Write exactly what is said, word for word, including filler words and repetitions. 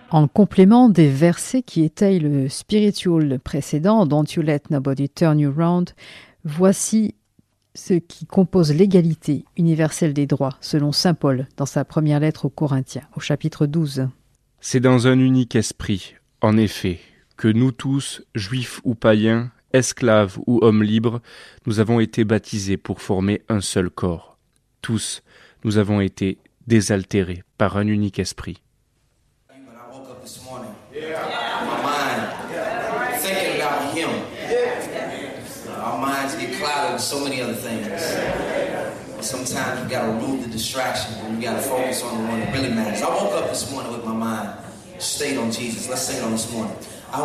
En complément des versets qui étayent le spiritual précédent, Don't you let nobody turn you round, voici ce qui compose l'égalité universelle des droits, selon saint Paul dans sa première lettre aux Corinthiens, au chapitre douze. C'est dans un unique esprit, en effet, que nous tous, juifs ou païens, esclaves ou hommes libres, nous avons été baptisés pour former un seul corps. Tous, nous avons été désaltérés par un unique esprit. So many other things. Sometimes you gotta remove the distraction and you gotta focus on the one that really matters. I woke up this morning with my mind stayed on Jesus. Let's sing it on this morning.